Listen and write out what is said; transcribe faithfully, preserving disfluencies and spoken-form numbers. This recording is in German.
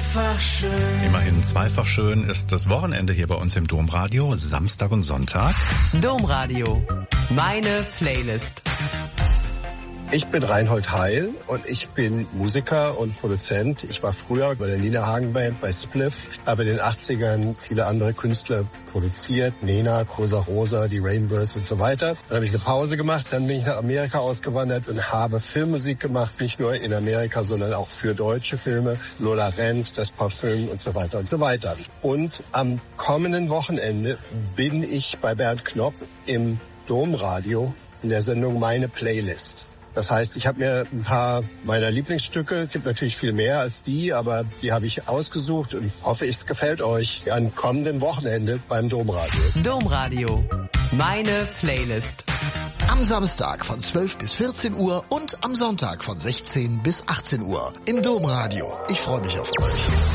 Zweifach schön. Immerhin zweifach schön ist das Wochenende hier bei uns im Domradio, Samstag und Sonntag. Domradio, meine Playlist. Ich bin Reinhold Heil und ich bin Musiker und Produzent. Ich war früher bei der Nina Hagen Band bei Spliff, habe in den achtzigern viele andere Künstler produziert, Nena, Rosa Rosa, die Rainbirds und so weiter. Dann habe ich eine Pause gemacht, dann bin ich nach Amerika ausgewandert und habe Filmmusik gemacht, nicht nur in Amerika, sondern auch für deutsche Filme, Lola Rent, das Parfüm und so weiter und so weiter. Und am kommenden Wochenende bin ich bei Bernd Knopp im Domradio in der Sendung Meine Playlist. Das heißt, ich habe mir ein paar meiner Lieblingsstücke, gibt natürlich viel mehr als die, aber die habe ich ausgesucht und hoffe, es gefällt euch am kommenden Wochenende beim Domradio. Domradio, meine Playlist. Am Samstag von zwölf bis vierzehn Uhr und am Sonntag von sechzehn bis achtzehn Uhr im Domradio. Ich freue mich auf euch.